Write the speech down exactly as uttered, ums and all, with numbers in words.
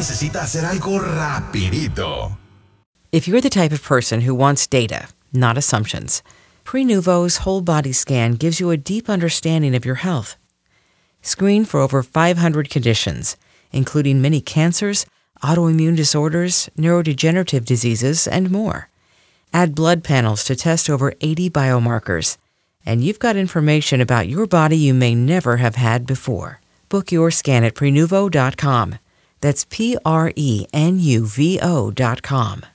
necesita hacer algo rapidito. If you're the type of person who wants data, not assumptions, Prenuvo's whole body scan gives you a deep understanding of your health. Screen for over five hundred conditions, including many cancers, autoimmune disorders, neurodegenerative diseases, and more. Add blood panels to test over eighty biomarkers, and you've got information about your body you may never have had before. Book your scan at Prenuvo dot com. That's P R E N U V O dot com.